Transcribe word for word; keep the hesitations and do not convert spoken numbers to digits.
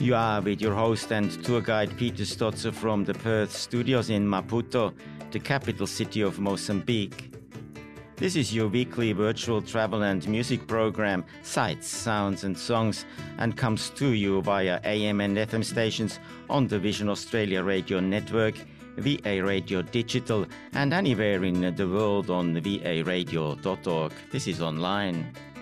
You are with your host and tour guide Peter Stotzer from the Perth studios in Maputo, the capital city of Mozambique. This is your weekly virtual travel and music program, Sights, Sounds and Songs, and comes to you via A M and F M stations on the Vision Australia Radio Network, V A Radio Digital, and anywhere in the world on v a radio dot org. This is online.